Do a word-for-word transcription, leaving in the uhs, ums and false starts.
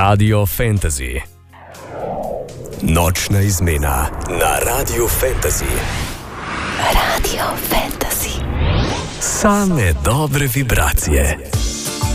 Radio Fantasy. Nočna izmena na Radio Fantasy. Radio Fantasy. Same dobre vibracije.